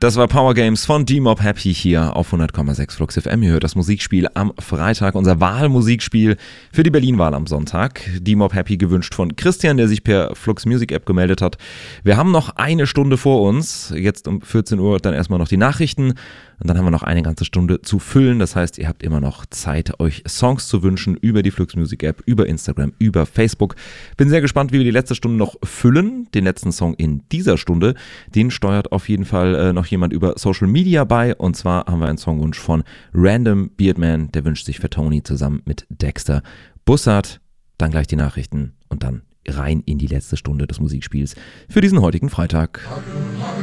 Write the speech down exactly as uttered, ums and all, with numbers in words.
Das war Power Games von D-Mob Happy hier auf hundert Komma sechs Flux F M. Ihr hört das Musikspiel am Freitag, unser Wahlmusikspiel für die Berlin-Wahl am Sonntag. D-Mob Happy gewünscht von Christian, der sich per Flux Music App gemeldet hat. Wir haben noch eine Stunde vor uns. Jetzt um vierzehn Uhr dann erstmal noch die Nachrichten. Und dann haben wir noch eine ganze Stunde zu füllen. Das heißt, ihr habt immer noch Zeit, euch Songs zu wünschen über die Flux Music App, über Instagram, über Facebook. Bin sehr gespannt, wie wir die letzte Stunde noch füllen. Den letzten Song in dieser Stunde, den steuert auf jeden Fall äh, noch jemand über Social Media bei. Und zwar haben wir einen Songwunsch von Random Beardman. Der wünscht sich für Tony zusammen mit Dexter Bussard. Dann gleich die Nachrichten und dann rein in die letzte Stunde des Musikspiels für diesen heutigen Freitag.